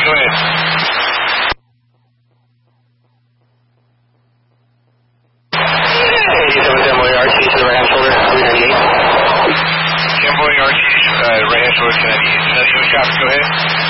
go ahead. Hey, 7 Boy RT to the right hand shoulder, 398. 10 Boy RT, right hand shoulder, 298. Go ahead.